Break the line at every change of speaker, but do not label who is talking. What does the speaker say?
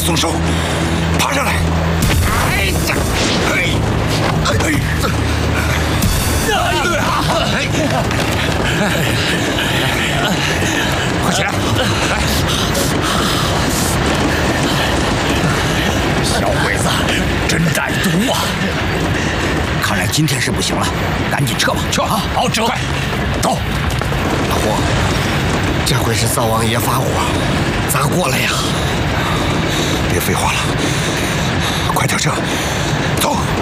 松手，爬上来！哎呀，快起来！来，小鬼子真歹毒啊！看来今天是不行了，赶紧撤吧！撤啊！好，指挥，快走！
大伙，这回是灶王爷发火，咋过来呀？
别废话了，快点撤，走！